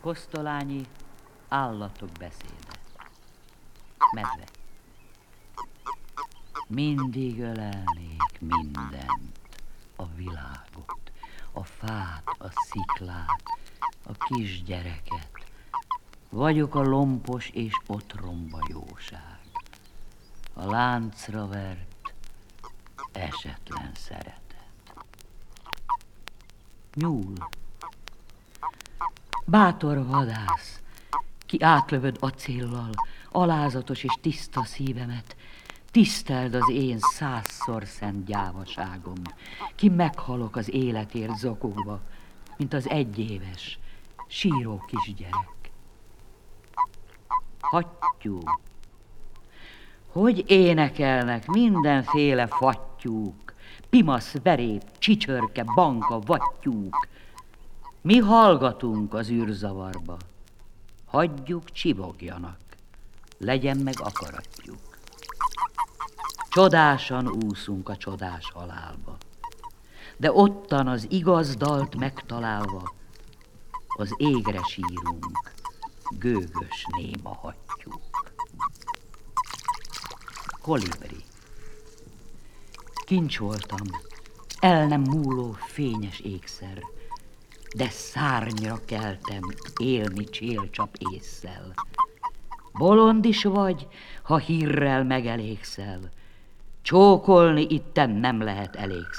Kosztolányi állatok beszéde. Medve. Mindig ölelnék mindent, a világot, a fát, a sziklát, a kisgyereket. Vagyok a lompos és otromba jóság, a láncra vert, esetlen szeretet. Nyúl. Bátor vadász, ki átlövöd acéllal, alázatos és tiszta szívemet, tiszteld az én 100-szor szent gyávaságom, ki meghalok az életért zokogva, mint az egyéves, síró kisgyerek. Hattyú. Hogy énekelnek mindenféle fattyúk, pimasz, verép, csicsörke, banka, vattyúk. Mi hallgatunk az űrzavarba, hagyjuk csivogjanak, legyen meg akaratjuk. Csodásan úszunk a csodás halálba, de ottan az igaz dalt megtalálva, az égre sírunk, gőgös néma hattyúk. Kolibri. Kincs voltam, el nem múló fényes ékszer, de szárnyra keltem élni csélcsap ésszel. Bolond is vagy, ha hírrel megelégszel, csókolni itten nem lehet elég.